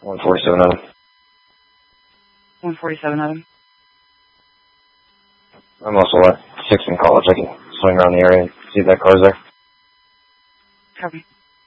147 of them. 147 of them. I'm also at 6 in college. I can swing around the area and see if that car's there. Copy.